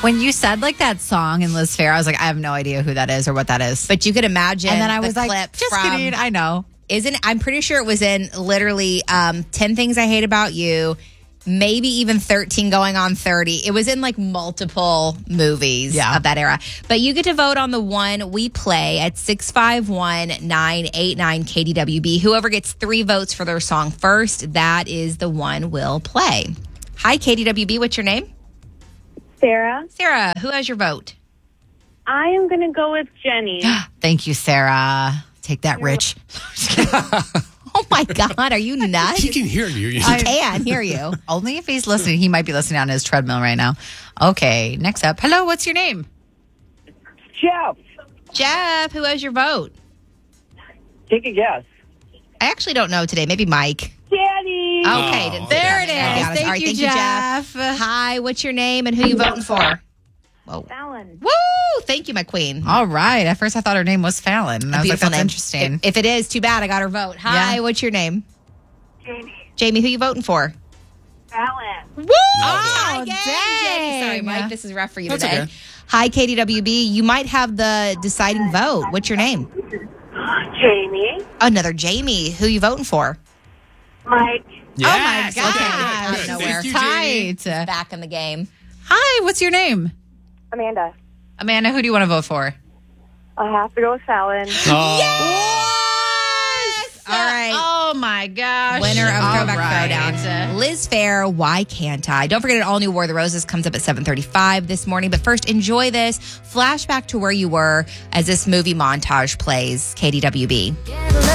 When you said like that song in Liz Phair, I was like, I have no idea who that is or what that is. But you could imagine. And then I was the like, clip just from, kidding. I know. I'm pretty sure it was in literally 10 Things I Hate About You, maybe even 13 going on 30. It was in like multiple movies of that era. But you get to vote on the one we play at 651-989-KDWB. Whoever gets 3 votes for their song first, that is the one we'll play. Hi, KDWB. What's your name? Sarah. Sarah, who has your vote? I am going to go with Jenny. Thank you, Sarah. Take that, Rich. Oh, my God. Are you nuts? He can hear you. I can hear you. Only if he's listening. He might be listening on his treadmill right now. Okay, next up. Hello, what's your name? Jeff. Jeff, who has your vote? Take a guess. I actually don't know today. Maybe Mike. Danny. Okay, there it is. Got us. Thank All right, you, thank you, Jeff. Hi, what's your name and who you voting for? Whoa. Fallon. Woo! Thank you, my queen. All right. At first, I thought her name was Fallon. And I was like, Beautiful that's name. interesting. If it is, too bad. I got her vote. Hi, what's your name? Jamie. Jamie, who you voting for? Fallon. Woo! Oh, Again, dang. Jamie. Sorry, Mike. This is rough for you That's today. okay. Hi, KDWB. You might have the deciding vote. What's your name? Jamie. Another Jamie. Who you voting for? Mike. Yes. Oh, my Okay, gosh. out of nowhere. Tight. Back in the game. Hi, what's your name? Amanda. Amanda, who do you want to vote for? I have to go with Fallon. Yes! All right. Oh, my gosh. Winner of All Throwback right. Throwdown. Liz Phair, Why Can't I? Don't forget an all-new War of the Roses comes up at 7:35 this morning. But first, enjoy this. Flashback to where you were as this movie montage plays KDWB.